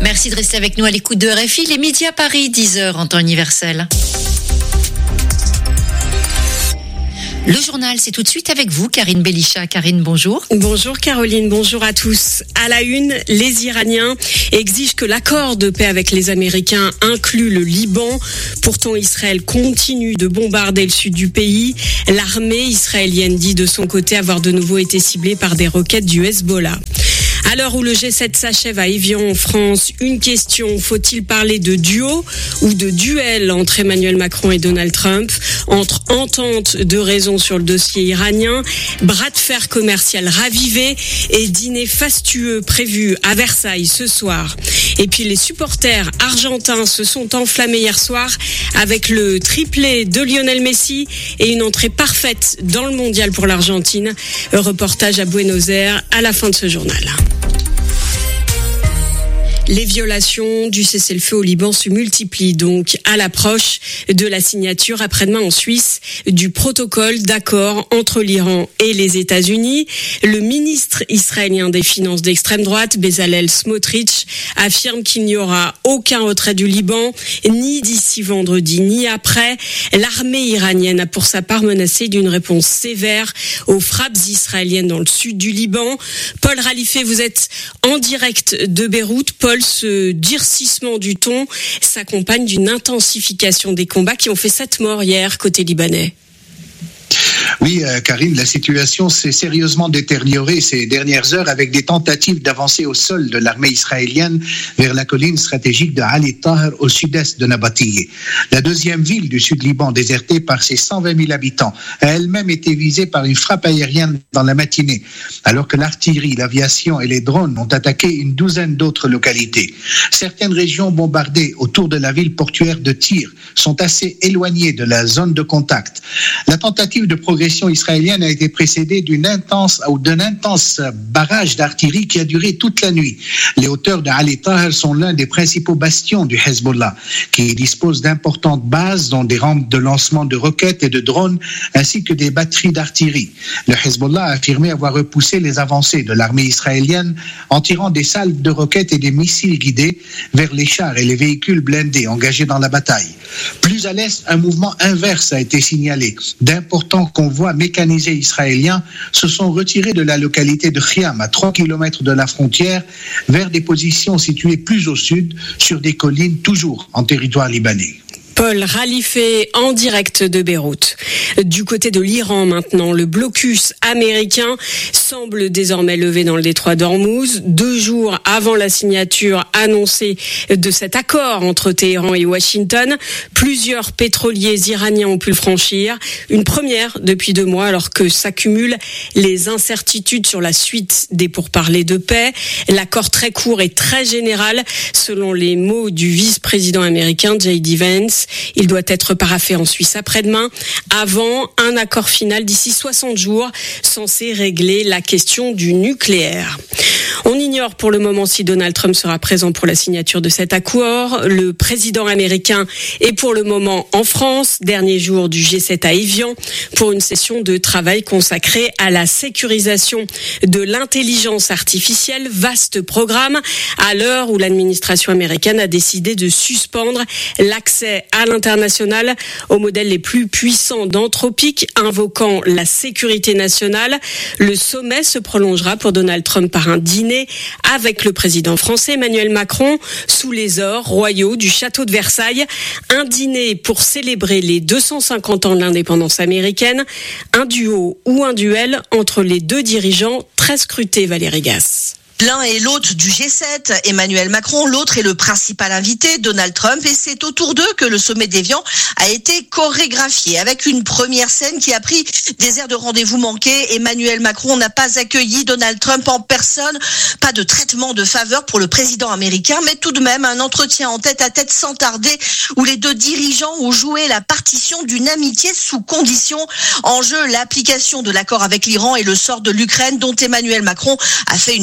Merci de rester avec nous à l'écoute de RFI, les midi à Paris, 10h en temps universel. Le journal, c'est tout de suite avec vous, Karine Belisha. Karine, bonjour. Bonjour Caroline, bonjour à tous. À la une, les Iraniens exigent que l'accord de paix avec les Américains inclue le Liban. Pourtant, Israël continue de bombarder le sud du pays. L'armée israélienne dit de son côté avoir de nouveau été ciblée par des roquettes du Hezbollah. À l'heure où le G7 s'achève à Évian en France, une question, faut-il parler de duo ou de duel entre Emmanuel Macron et Donald Trump, entre entente de raison sur le dossier iranien, bras de fer commercial ravivé et dîner fastueux prévu à Versailles ce soir. Et puis les supporters argentins se sont enflammés hier soir avec le triplé de Lionel Messi et une entrée parfaite dans le mondial pour l'Argentine. Reportage à Buenos Aires à la fin de ce journal. Les violations du cessez-le-feu au Liban se multiplient donc à l'approche de la signature après-demain en Suisse du protocole d'accord entre l'Iran et les États-Unis. Le ministre israélien des Finances d'extrême droite, Bezalel Smotrich, affirme qu'il n'y aura aucun retrait du Liban, ni d'ici vendredi, ni après. L'armée iranienne a pour sa part menacé d'une réponse sévère aux frappes israéliennes dans le sud du Liban. Paul Ralifé, vous êtes en direct de Beyrouth. Paul, ce durcissement du ton s'accompagne d'une intensification des combats qui ont fait 7 morts hier côté libanais. Oui, Karine, la situation s'est sérieusement détériorée ces dernières heures avec des tentatives d'avancer au sol de l'armée israélienne vers la colline stratégique de Ali Tahir au sud-est de Nabatiyeh. La deuxième ville du sud-Liban, désertée par ses 120 000 habitants, a elle-même été visée par une frappe aérienne dans la matinée, alors que l'artillerie, l'aviation et les drones ont attaqué une douzaine d'autres localités. Certaines régions bombardées autour de la ville portuaire de Tyr sont assez éloignées de la zone de contact. La tentative de progression israélienne a été précédée d'un intense barrage d'artillerie qui a duré toute la nuit. Les hauteurs de Ali Tahir sont l'un des principaux bastions du Hezbollah, qui dispose d'importantes bases, dont des rampes de lancement de roquettes et de drones, ainsi que des batteries d'artillerie. Le Hezbollah a affirmé avoir repoussé les avancées de l'armée israélienne en tirant des salves de roquettes et des missiles guidés vers les chars et les véhicules blindés engagés dans la bataille. Plus à l'est, un mouvement inverse a été signalé. D'importants convois mécanisés israéliens se sont retirés de la localité de Khiam, à 3 km de la frontière, vers des positions situées plus au sud, sur des collines toujours en territoire libanais. Paul Ralifé en direct de Beyrouth. Du côté de l'Iran maintenant, le blocus américain semble désormais levé dans le détroit d'Ormuz, 2 jours avant la signature annoncée de cet accord entre Téhéran et Washington. Plusieurs pétroliers iraniens ont pu le franchir, une première depuis 2 mois alors que s'accumulent les incertitudes sur la suite des pourparlers de paix. L'accord très court et très général, selon les mots du vice-président américain J.D. Vance. Il doit être paraphé en Suisse après-demain, avant un accord final d'ici 60 jours, censé régler la question du nucléaire. On ignore pour le moment si Donald Trump sera présent pour la signature de cet accord. Le président américain est pour le moment en France, dernier jour du G7 à Évian, pour une session de travail consacrée à la sécurisation de l'intelligence artificielle, vaste programme, à l'heure où l'administration américaine a décidé de suspendre l'accès à l'international aux modèles les plus puissants d'Anthropic, invoquant la sécurité nationale. Le sommet se prolongera pour Donald Trump par un dîner avec le président français Emmanuel Macron sous les ors royaux du château de Versailles. Un dîner pour célébrer les 250 ans de l'indépendance américaine. Un duo ou un duel entre les 2 dirigeants très scrutés, Valérie Gasse. L'un est l'hôte du G7, Emmanuel Macron, l'autre est le principal invité, Donald Trump, et c'est autour d'eux que le sommet d'Évian a été chorégraphié, avec une première scène qui a pris des airs de rendez-vous manqué. Emmanuel Macron n'a pas accueilli Donald Trump en personne, pas de traitement de faveur pour le président américain, mais tout de même un entretien en tête-à-tête sans tarder, où les 2 dirigeants ont joué la partition d'une amitié sous condition. En jeu, l'application de l'accord avec l'Iran et le sort de l'Ukraine, dont Emmanuel Macron a fait une priorité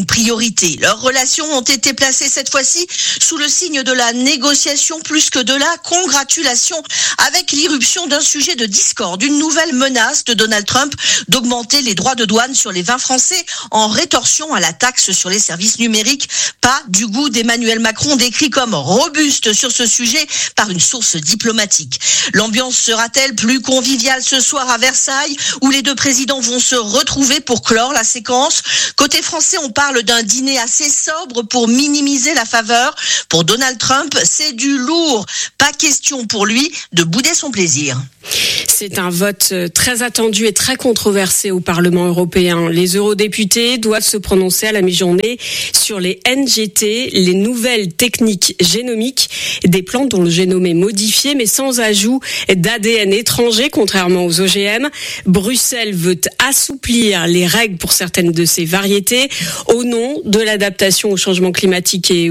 priorité. Leurs relations ont été placées cette fois-ci sous le signe de la négociation plus que de la congratulation, avec l'irruption d'un sujet de discorde, une nouvelle menace de Donald Trump d'augmenter les droits de douane sur les vins français en rétorsion à la taxe sur les services numériques. Pas du goût d'Emmanuel Macron, décrit comme robuste sur ce sujet par une source diplomatique. L'ambiance sera-t-elle plus conviviale ce soir à Versailles, où les deux présidents vont se retrouver pour clore la séquence? Côté français, on parle d'un dîner assez sobre pour minimiser la faveur. Pour Donald Trump, c'est du lourd. Pas question pour lui de bouder son plaisir. C'est un vote très attendu et très controversé au Parlement européen. Les eurodéputés doivent se prononcer à la mi-journée sur les NGT, les nouvelles techniques génomiques, des plantes dont le génome est modifié mais sans ajout d'ADN étranger, contrairement aux OGM. Bruxelles veut assouplir les règles pour certaines de ces variétés au nom de l'adaptation au changement climatique et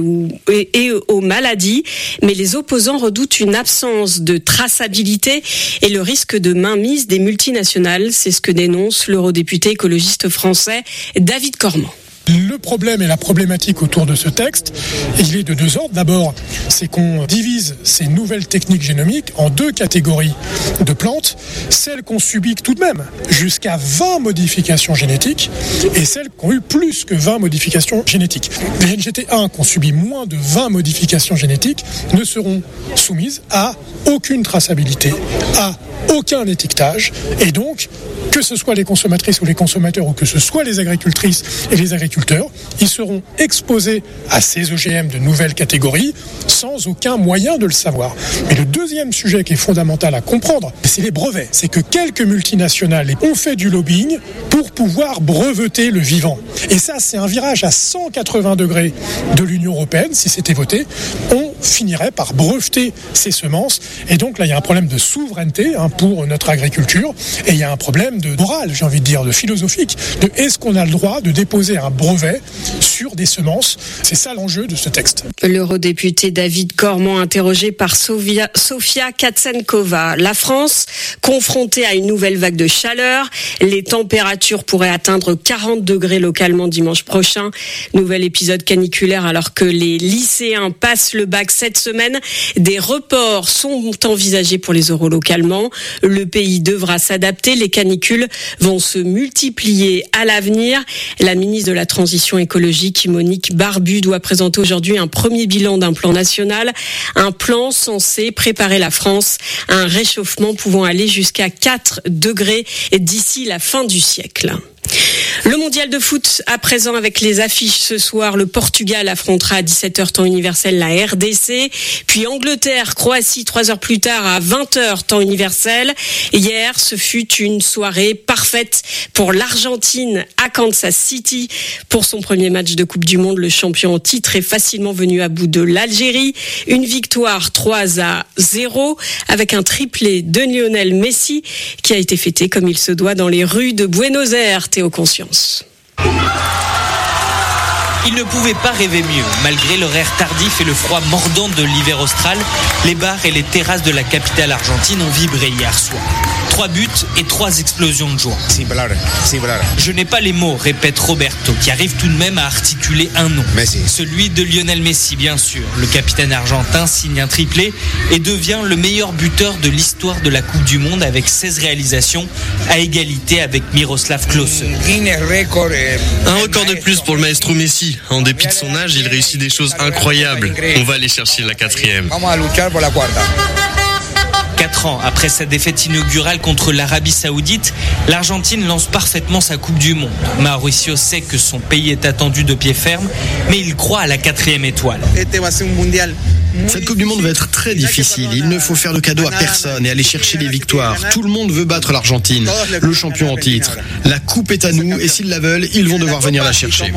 aux maladies. Mais les opposants redoutent une absence de traçabilité et le risque de mainmise des multinationales. C'est ce que dénonce l'eurodéputé écologiste français David Cormand. Le problème et la problématique autour de ce texte, il est de deux ordres. D'abord, c'est qu'on divise ces nouvelles techniques génomiques en deux catégories de plantes. Celles qu'on subit tout de même jusqu'à 20 modifications génétiques et celles qui ont eu plus que 20 modifications génétiques. Les NGT1 qui ont subi moins de 20 modifications génétiques ne seront soumises à aucune traçabilité, à aucun étiquetage, et donc que ce soit les consommatrices ou les consommateurs ou que ce soit les agricultrices et les agriculteurs, ils seront exposés à ces OGM de nouvelles catégories sans aucun moyen de le savoir. Mais le deuxième sujet qui est fondamental à comprendre, c'est les brevets. C'est que quelques multinationales ont fait du lobbying pour pouvoir breveter le vivant. Et ça, c'est un virage à 180 degrés de l'Union européenne. Si c'était voté, on finirait par breveter ces semences. Et donc là, il y a un problème de souveraineté pour notre agriculture. Et il y a un problème de morale, j'ai envie de dire, de philosophique. De est-ce qu'on a le droit de déposer un brevet sur des semences? C'est ça l'enjeu de ce texte. L'eurodéputé David Cormand, interrogé par Sofia Katsenkova. La France, confrontée à une nouvelle vague de chaleur. Les températures pourraient atteindre 40 degrés localement dimanche prochain. Nouvel épisode caniculaire alors que les lycéens passent le bac cette semaine. Des reports sont envisagés pour les oraux localement. Le pays devra s'adapter. Les canicules vont se multiplier à l'avenir. La ministre de la Transition écologique, Monique Barbu, doit présenter aujourd'hui un premier bilan d'un plan national. Un plan censé préparer la France à un réchauffement pouvant aller jusqu'à 4 degrés d'ici la fin du siècle. Le mondial de foot à présent avec les affiches ce soir. Le Portugal affrontera à 17h temps universel la RDC. Puis Angleterre, Croatie 3 heures plus tard à 20h temps universel. Hier, ce fut une soirée parfaite pour l'Argentine à Kansas City. Pour son premier match de Coupe du Monde, le champion en titre est facilement venu à bout de l'Algérie. Une victoire 3-0 avec un triplé de Lionel Messi qui a été fêté comme il se doit dans les rues de Buenos Aires. Théo Conscience. Il ne pouvait pas rêver mieux. Malgré l'horaire tardif et le froid mordant de l'hiver austral, les bars et les terrasses de la capitale argentine ont vibré hier soir. 3 buts et 3 explosions de joie. Je n'ai pas les mots, répète Roberto, qui arrive tout de même à articuler un nom. Messi. Celui de Lionel Messi, bien sûr. Le capitaine argentin signe un triplé et devient le meilleur buteur de l'histoire de la Coupe du Monde avec 16 réalisations, à égalité avec Miroslav Klose. Un record de plus pour le maestro Messi. En dépit de son âge, il réussit des choses incroyables. On va aller chercher la 4e. 4 ans après sa défaite inaugurale contre l'Arabie Saoudite, l'Argentine lance parfaitement sa Coupe du Monde. Mauricio sait que son pays est attendu de pied ferme, mais il croit à la 4e étoile. Cette Coupe du Monde va être très difficile. Il ne faut faire de cadeau à personne et aller chercher les victoires. Tout le monde veut battre l'Argentine, le champion en titre. La coupe est à nous et s'ils la veulent, ils vont devoir venir la chercher.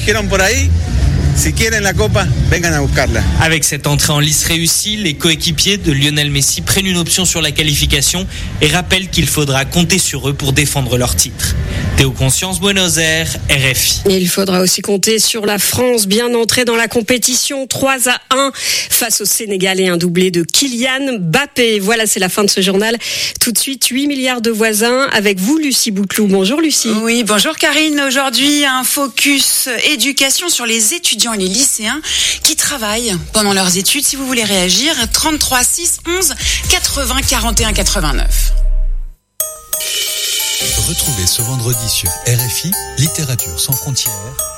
Avec cette entrée en lice réussie, les coéquipiers de Lionel Messi prennent une option sur la qualification et rappellent qu'il faudra compter sur eux pour défendre leur titre. Théo Conscience, Buenos Aires, RFI. Et il faudra aussi compter sur la France, bien entrée dans la compétition 3-1 face au Sénégal et un doublé de Kylian Mbappé. Voilà, c'est la fin de ce journal. Tout de suite, 8 milliards de voisins avec vous, Lucie Bouteloup. Bonjour Lucie. Oui, bonjour Karine. Aujourd'hui, un focus éducation sur les étudiants et les lycéens qui travaillent pendant leurs études. Si vous voulez réagir, 33 6 11 80 41 89. Retrouvez ce vendredi sur RFI Littérature sans frontières